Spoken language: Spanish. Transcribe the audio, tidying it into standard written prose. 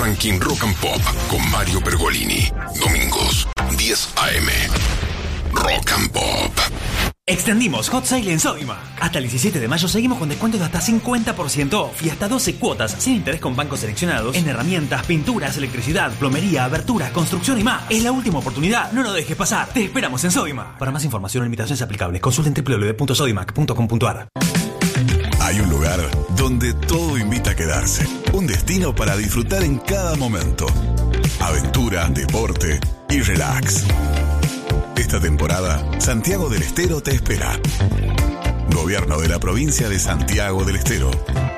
Ranking Rock and Pop con Mario Pergolini. Domingos, 10 a.m. Rock and Pop. Extendimos Hot Sale en Sodimac. Hasta el 17 de mayo seguimos con descuentos de hasta 50% off y hasta 12 cuotas sin interés con bancos seleccionados en herramientas, pinturas, electricidad, plomería, aberturas, construcción y más. Es la última oportunidad, no lo dejes pasar. Te esperamos en Sodimac. Para más información o limitaciones aplicables, consulten www.sodimac.com.ar. Hay un lugar donde todo invita a quedarse. Un destino para disfrutar en cada momento. Aventura, deporte y relax. Esta temporada, Santiago del Estero te espera. Gobierno de la provincia de Santiago del Estero.